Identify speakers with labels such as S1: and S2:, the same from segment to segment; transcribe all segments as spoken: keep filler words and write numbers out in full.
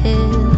S1: hill.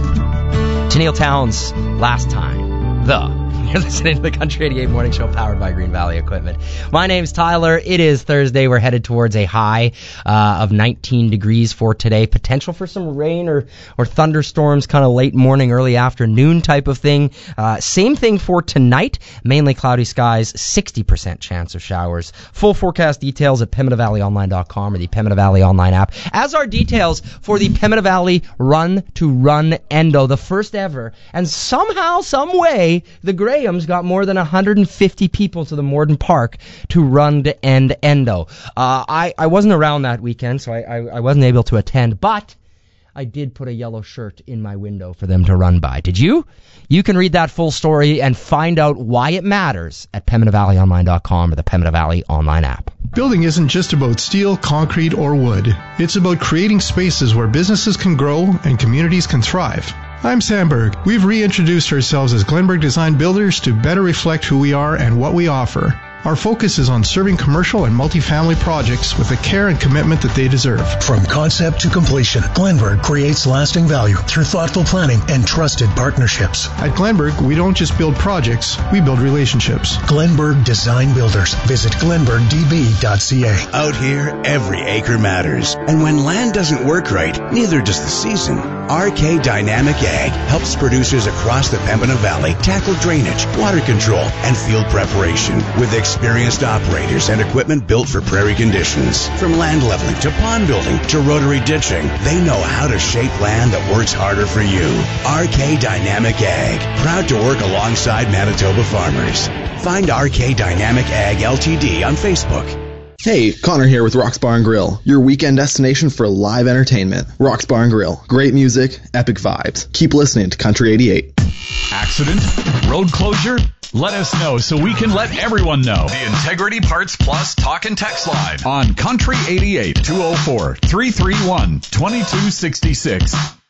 S2: Tennille Towns, Last Time, the. You're listening to the Country eighty-eight Morning Show powered by Green Valley Equipment. My name's Tyler. It is Thursday. We're headed towards a high uh, of nineteen degrees for today. Potential for some rain or, or thunderstorms kind of late morning, early afternoon type of thing. Uh, same thing for tonight. Mainly cloudy skies, sixty percent chance of showers. Full forecast details at Pembina Valley Online dot com or the Pembina Valley Online app. As are details for the Pembina Valley Run to Run Endo, the first ever. And somehow, some way, the Grey got more than one hundred fifty people to the Morden Park to run to end Endo. Uh, I, I wasn't around that weekend, so I, I, I wasn't able to attend, but I did put a yellow shirt in my window for them to run by. Did you? You can read that full story and find out why it matters at Pembina Valley Online dot com or the Pembina Valley Online app.
S3: Building isn't just about steel, concrete, or wood. It's about creating spaces where businesses can grow and communities can thrive. I'm Sam Berg. We've reintroduced ourselves as Glenberg Design Builders to better reflect who we are and what we offer. Our focus is on serving commercial and multifamily projects with the care and commitment that they deserve.
S4: From concept to completion, Glenberg creates lasting value through thoughtful planning and trusted partnerships.
S3: At Glenberg, we don't just build projects, we build relationships.
S4: Glenberg Design Builders. Visit glenberg d b dot c a.
S5: Out here, every acre matters. And when land doesn't work right, neither does the season. R K Dynamic Ag helps producers across the Pembina Valley tackle drainage, water control, and field preparation with experienced operators and equipment built for prairie conditions. From land leveling to pond building to rotary ditching, they know how to shape land that works harder for you. R K Dynamic Ag, proud to work alongside Manitoba farmers. Find R K Dynamic Ag Ltd on Facebook.
S6: Hey, Connor here with Rock's Bar and Grill, your weekend destination for live entertainment. Rock's Bar and Grill, great music, epic vibes. Keep listening to Country eighty-eight.
S7: Accident? Road closure? Let us know so we can let everyone know. The Integrity Parts Plus Talk and Text Line on Country eighty-eight, two oh four, three three one, two two six six.